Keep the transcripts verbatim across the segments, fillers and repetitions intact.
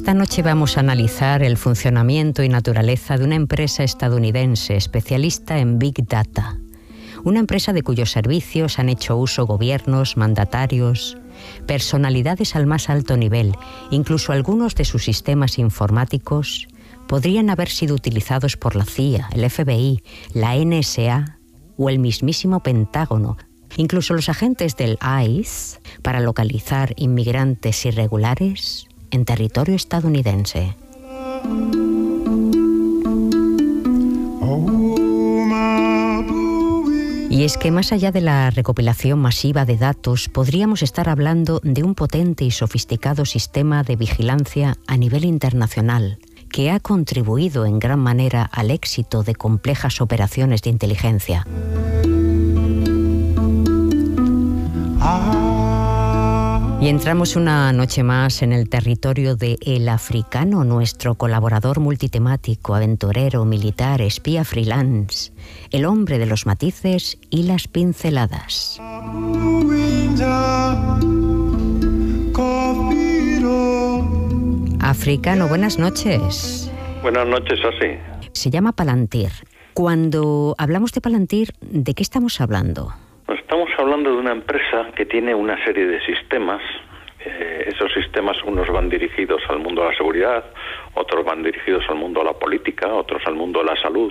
Esta noche vamos a analizar el funcionamiento y naturaleza de una empresa estadounidense especialista en Big Data. Una empresa de cuyos servicios han hecho uso gobiernos, mandatarios, personalidades al más alto nivel. Incluso algunos de sus sistemas informáticos podrían haber sido utilizados por la C I A, el F B I, la N S A o el mismísimo Pentágono. Incluso los agentes del I C E para localizar inmigrantes irregulares en territorio estadounidense. Y es que más allá de la recopilación masiva de datos, podríamos estar hablando de un potente y sofisticado sistema de vigilancia a nivel internacional que ha contribuido en gran manera al éxito de complejas operaciones de inteligencia. Y entramos una noche más en el territorio de El Africano, nuestro colaborador multitemático, aventurero, militar, espía freelance, el hombre de los matices y las pinceladas. Africano, buenas noches. Buenas noches, así. Se llama Palantir. Cuando hablamos de Palantir, ¿de qué estamos hablando? Estamos hablando de una empresa que tiene una serie de sistemas. Eh, esos sistemas, unos van dirigidos al mundo de la seguridad, otros van dirigidos al mundo de la política, otros al mundo de la salud,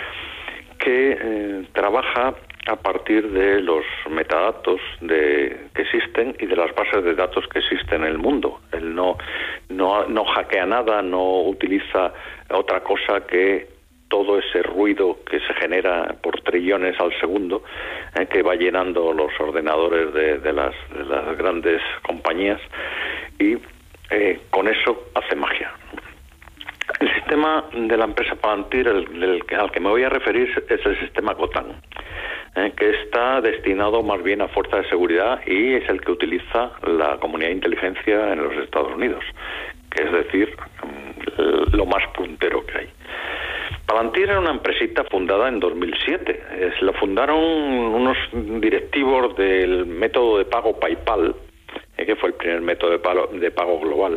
que eh, trabaja a partir de los metadatos de, que existen y de las bases de datos que existen en el mundo. Él no, no, no hackea nada, no utiliza otra cosa que todo ese ruido que se genera por trillones al segundo, eh, que va llenando los ordenadores de, de, las, de las grandes compañías, y eh, con eso hace magia. El sistema de la empresa Palantir, el, el, al que me voy a referir, es el sistema COTAN, eh, que está destinado más bien a fuerzas de seguridad y es el que utiliza la comunidad de inteligencia en los Estados Unidos, que es decir, lo más puntero que hay. Palantir era una empresita fundada en dos mil siete. Es, lo fundaron unos directivos del método de pago PayPal, eh, que fue el primer método de pago, de pago global.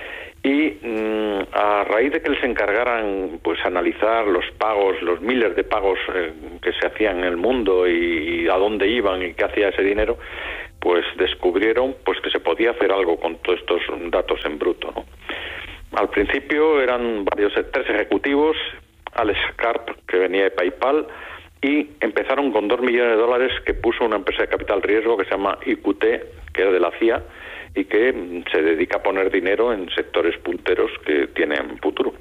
Y mmm, a raíz de que les encargaran pues analizar los pagos, los miles de pagos eh, que se hacían en el mundo y, y a dónde iban y qué hacía ese dinero, pues descubrieron pues que se podía hacer algo con todos estos datos en bruto, ¿no? Al principio eran varios tres ejecutivos, Alex Karp, que venía de PayPal, y empezaron con dos millones de dólares que puso una empresa de capital riesgo que se llama I Q T, que es de la C I A, y que se dedica a poner dinero en sectores punteros que tienen futuro.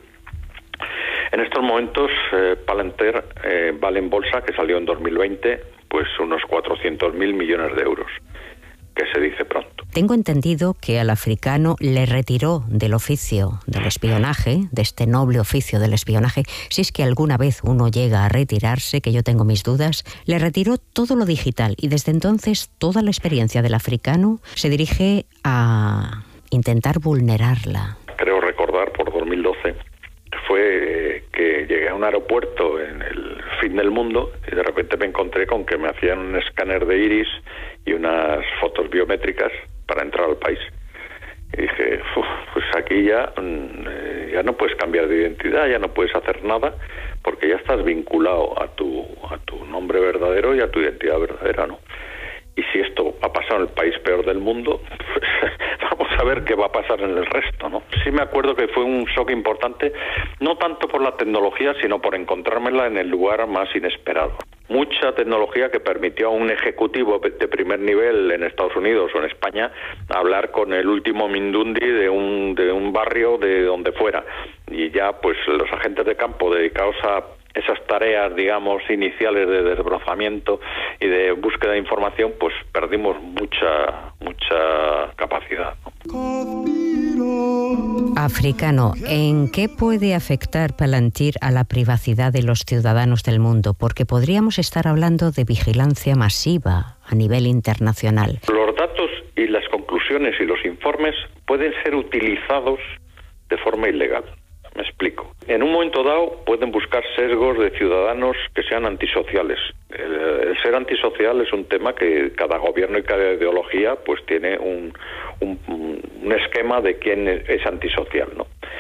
En estos momentos, eh, Palantir eh, vale en bolsa, que salió en dos mil veinte, pues unos cuatrocientos mil millones de euros, que se dice pronto. Tengo entendido que al africano le retiró del oficio del espionaje, de este noble oficio del espionaje, si es que alguna vez uno llega a retirarse, que yo tengo mis dudas, le retiró todo lo digital y desde entonces toda la experiencia del africano se dirige a intentar vulnerarla. Creo recordar, por dos mil doce, fue eh, que llegué a un aeropuerto en el fin del mundo y de repente me encontré con que me hacían un escáner de iris y unas fotos biométricas para entrar al país. Y dije, pues aquí ya, eh, ya no puedes cambiar de identidad, ya no puedes hacer nada, porque ya estás vinculado a tu, a tu nombre verdadero y a tu identidad verdadera, ¿no? Y si esto ha pasado en el país peor del mundo, pues vamos a ver qué va a pasar en el resto, ¿no? Sí me acuerdo que fue un shock importante, no tanto por la tecnología, sino por encontrármela en el lugar más inesperado. Mucha tecnología que permitió a un ejecutivo de primer nivel en Estados Unidos o en España hablar con el último mindundi de un, de un barrio de donde fuera. Y ya, pues, los agentes de campo dedicados a esas tareas, digamos, iniciales de desbrozamiento y de búsqueda de información, pues perdimos mucha, mucha capacidad, ¿no? Africano, ¿en qué puede afectar Palantir a la privacidad de los ciudadanos del mundo? Porque podríamos estar hablando de vigilancia masiva a nivel internacional. Los datos y las conclusiones y los informes pueden ser utilizados de forma ilegal. Me explico. En un momento dado pueden buscar sesgos de ciudadanos que sean antisociales. El, el ser antisocial es un tema que cada gobierno y cada ideología pues tiene un, un, un esquema de quién es antisocial, ¿no?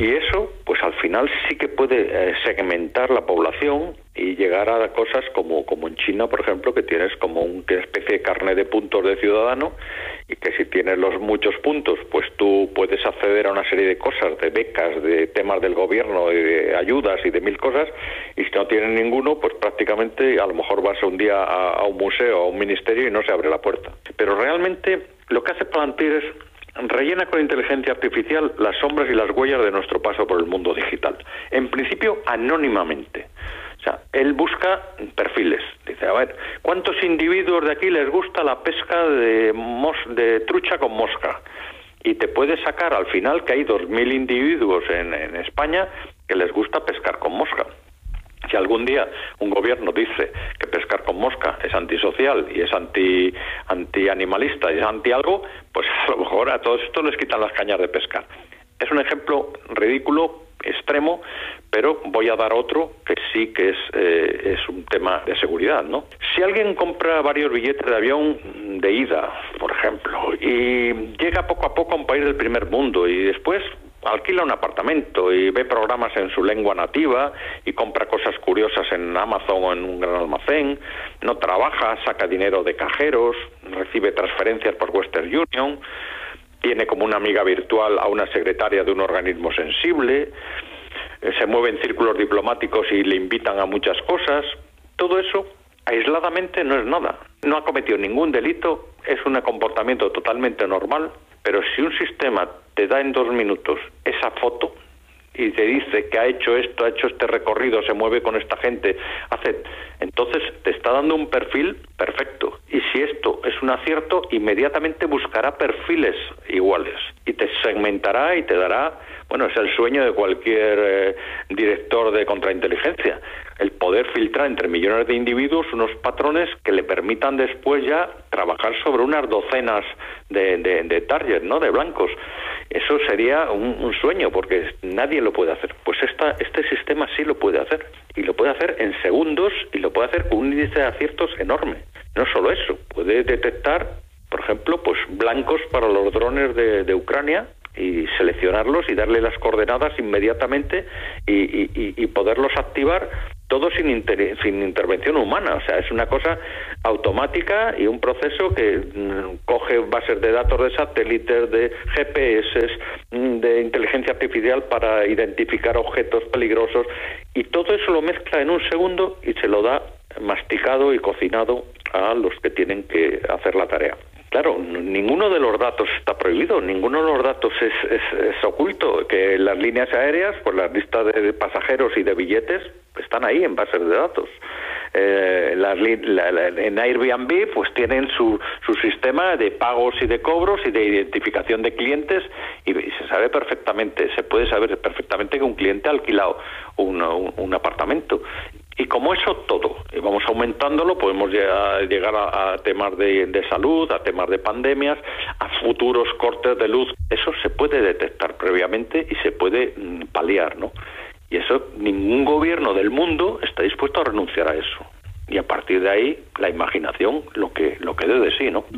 Y eso, pues al final sí que puede eh, segmentar la población y llegar a cosas como, como en China, por ejemplo, que tienes como una especie de carnet de puntos de ciudadano, y que si tienes los muchos puntos, pues tú puedes acceder a una serie de cosas, de becas, de temas del gobierno, de ayudas y de mil cosas, y si no tienes ninguno, pues prácticamente a lo mejor vas un día a, a un museo, a un ministerio y no se abre la puerta. Pero realmente lo que hace Palantir es rellena con inteligencia artificial las sombras y las huellas de nuestro paso por el mundo digital. En principio, anónimamente. O sea, él busca perfiles. Dice, a ver, ¿cuántos individuos de aquí les gusta la pesca de, mos de trucha con mosca? Y te puede sacar al final que hay dos mil individuos en, en España que les gusta pescar con mosca. Si algún día un gobierno dice que pescar con mosca es antisocial y es anti antianimalista y es anti algo, pues a lo mejor a todos estos les quitan las cañas de pescar. Es un ejemplo ridículo, extremo, pero voy a dar otro que sí que es, eh, es un tema de seguridad, ¿no? Si alguien compra varios billetes de avión de ida, por ejemplo, y llega poco a poco a un país del primer mundo y después alquila un apartamento y ve programas en su lengua nativa y compra cosas curiosas en Amazon o en un gran almacén, no trabaja, saca dinero de cajeros, recibe transferencias por Western Union, tiene como una amiga virtual a una secretaria de un organismo sensible, se mueve en círculos diplomáticos y le invitan a muchas cosas. Todo eso aisladamente no es nada, no ha cometido ningún delito, es un comportamiento totalmente normal. Pero si un sistema te da en dos minutos esa foto y te dice que ha hecho esto, ha hecho este recorrido, se mueve con esta gente, hace, entonces te está dando un perfil perfecto. Y si esto es un acierto, inmediatamente buscará perfiles iguales y te segmentará y te dará, bueno, es el sueño de cualquier eh, director de contrainteligencia, el poder filtrar entre millones de individuos unos patrones que le permitan después ya trabajar sobre unas docenas de, de, de targets, ¿no?, de blancos. Eso sería un, un sueño, porque nadie lo puede hacer. Pues esta, este sistema sí lo puede hacer, y lo puede hacer en segundos, y lo puede hacer con un índice de aciertos enorme. No solo eso, puede detectar, por ejemplo, pues blancos para los drones de, de Ucrania, y seleccionarlos y darle las coordenadas inmediatamente y, y, y poderlos activar todo sin, inter, sin intervención humana. O sea, es una cosa automática y un proceso que mm, coge bases de datos de satélites, de G P S, mm, de inteligencia artificial para identificar objetos peligrosos, y todo eso lo mezcla en un segundo y se lo da masticado y cocinado a los que tienen que hacer la tarea. Claro, ninguno de los datos está prohibido, ninguno de los datos es, es, es oculto, que las líneas aéreas, pues las listas de pasajeros y de billetes están ahí en bases de datos. Eh, las, la, la, en Airbnb pues tienen su, su sistema de pagos y de cobros y de identificación de clientes, y, y se sabe perfectamente, se puede saber perfectamente que un cliente ha alquilado un, un, un apartamento. Y como eso todo, y vamos aumentándolo, podemos llegar, llegar a, a temas de, de salud, a temas de pandemias, a futuros cortes de luz. Eso se puede detectar previamente y se puede mm, paliar, ¿no? Y eso, ningún gobierno del mundo está dispuesto a renunciar a eso. Y a partir de ahí, la imaginación, lo que, lo que dé de sí, ¿no?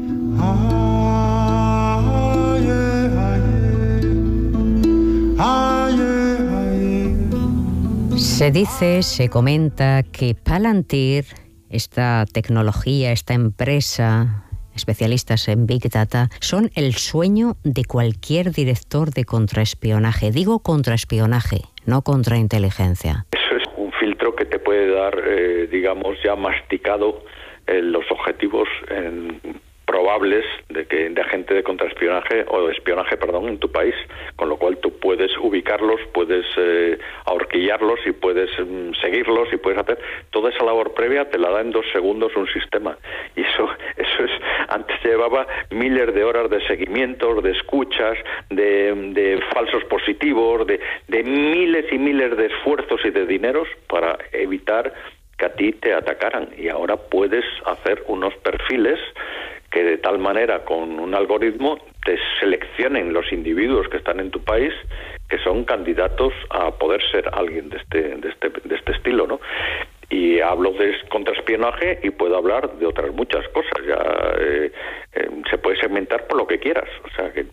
Se dice, se comenta que Palantir, esta tecnología, esta empresa, especialistas en Big Data, son el sueño de cualquier director de contraespionaje. Digo contraespionaje, no contrainteligencia. Eso es un filtro que te puede dar, eh, digamos, ya masticado eh, los objetivos en probables de que de agente de contraespionaje o de espionaje, perdón, en tu país, con lo cual tú puedes ubicarlos, puedes eh, ahorquillarlos y puedes mm, seguirlos y puedes hacer toda esa labor previa, te la da en dos segundos un sistema. Y eso eso es, antes llevaba miles de horas de seguimientos, de escuchas, de, de falsos positivos, de, de miles y miles de esfuerzos y de dineros para evitar que a ti te atacaran. Y ahora puedes hacer unos perfiles que de tal manera con un algoritmo te seleccionen los individuos que están en tu país que son candidatos a poder ser alguien de este de este de este estilo, ¿no? Y hablo de contraespionaje y puedo hablar de otras muchas cosas. Ya eh, eh, se puede segmentar por lo que quieras. O sea, que puedes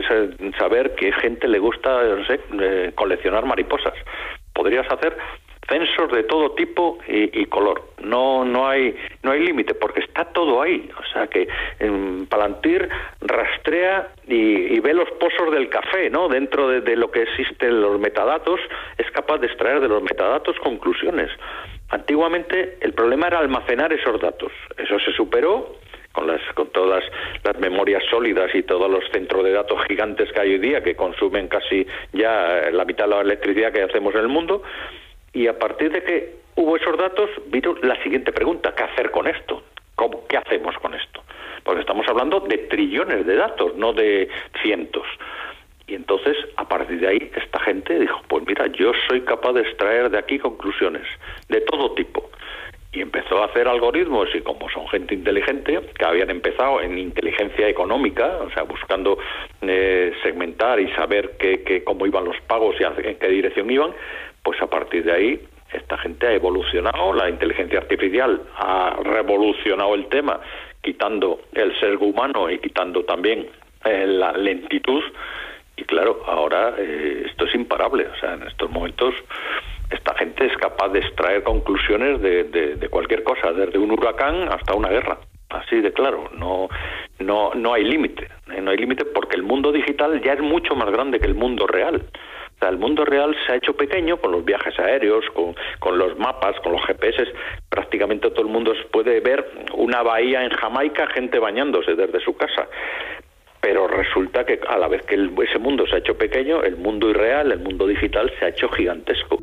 podéis saber que gente le gusta, no sé, eh, coleccionar mariposas. Podrías hacer censos de todo tipo y, y color. No no hay no hay límite porque está todo ahí. O sea que en Palantir rastrea y, y ve los pozos del café, ¿no? Dentro de, de lo que existen los metadatos, es capaz de extraer de los metadatos conclusiones. Antiguamente el problema era almacenar esos datos. Eso se superó con las con todas las memorias sólidas y todos los centros de datos gigantes que hay hoy día, que consumen casi ya la mitad de la electricidad que hacemos en el mundo. Y a partir de que hubo esos datos, vino la siguiente pregunta: ¿qué hacer con esto? ¿Cómo, ¿Qué hacemos con esto? Porque estamos hablando de trillones de datos, no de cientos. Y entonces, a partir de ahí, esta gente dijo, pues mira, yo soy capaz de extraer de aquí conclusiones de todo tipo. Y empezó a hacer algoritmos, y como son gente inteligente, que habían empezado en inteligencia económica, o sea, buscando eh, segmentar y saber qué, qué, cómo iban los pagos y en qué dirección iban, pues a partir de ahí esta gente ha evolucionado, la inteligencia artificial ha revolucionado el tema, quitando el sesgo humano y quitando también eh, la lentitud, y claro, ahora eh, esto es imparable. O sea, en estos momentos esta gente es capaz de extraer conclusiones de, de, de cualquier cosa, desde un huracán hasta una guerra. Así de claro, no no no hay límite, eh, no hay límite porque el mundo digital ya es mucho más grande que el mundo real. O sea, el mundo real se ha hecho pequeño con los viajes aéreos, con, con los mapas, con los G P S. Prácticamente todo el mundo puede ver una bahía en Jamaica, gente bañándose desde su casa. Pero resulta que a la vez que el, ese mundo se ha hecho pequeño, el mundo irreal, el mundo digital se ha hecho gigantesco.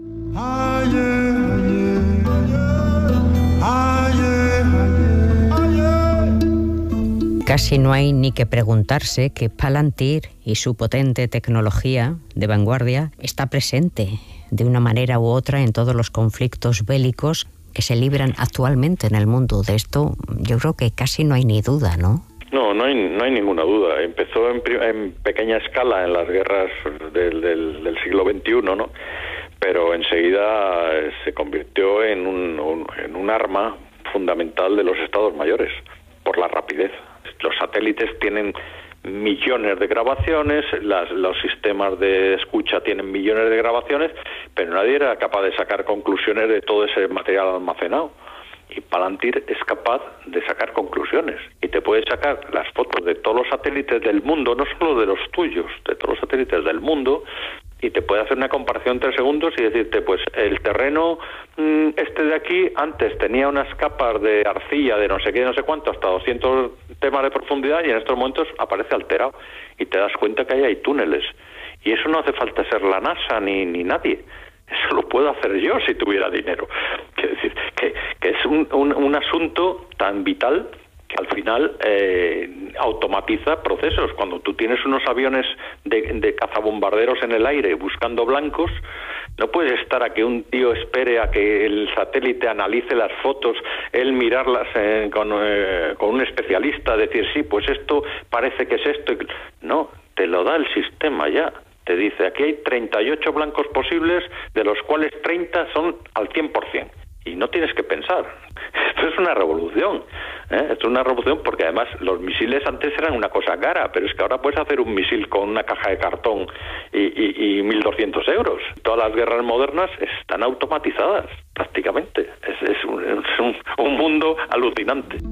Casi no hay ni que preguntarse que Palantir y su potente tecnología de vanguardia está presente de una manera u otra en todos los conflictos bélicos que se libran actualmente en el mundo. De esto yo creo que casi no hay ni duda, ¿no? No, no hay, no hay ninguna duda. Empezó en, en pequeña escala en las guerras del, del, del siglo veintiuno, ¿no? Pero enseguida se convirtió en un, un, en un arma fundamental de los estados mayores, por la rapidez. Los satélites tienen millones de grabaciones, las, los sistemas de escucha tienen millones de grabaciones, pero nadie era capaz de sacar conclusiones de todo ese material almacenado. Y Palantir es capaz de sacar conclusiones y te puede sacar las fotos de todos los satélites del mundo, no solo de los tuyos, de todos los satélites del mundo, y te puede hacer una comparación en tres segundos y decirte, pues el terreno mmm, este de aquí antes tenía unas capas de arcilla de no sé qué, no sé cuánto, hasta doscientos temas de profundidad, y en estos momentos aparece alterado y te das cuenta que ahí hay túneles. Y eso no hace falta ser la NASA ni, ni nadie. Eso lo puedo hacer yo si tuviera dinero. Quiero decir, que, que es un, un, un asunto tan vital que al final eh, automatiza procesos. Cuando tú tienes unos aviones de, de cazabombarderos en el aire buscando blancos, no puedes estar a que un tío espere a que el satélite analice las fotos, él mirarlas eh, con, eh, con un especialista, decir, sí, pues esto parece que es esto. No, te lo da el sistema ya. Te dice, aquí hay treinta y ocho blancos posibles, de los cuales treinta son al cien por ciento. Y no tienes que pensar. Esto es una revolución. ¿eh? Esto es una revolución porque además los misiles antes eran una cosa cara, pero es que ahora puedes hacer un misil con una caja de cartón y, y, y mil doscientos euros. Todas las guerras modernas están automatizadas, prácticamente. Es, es, un, es un, un mundo alucinante.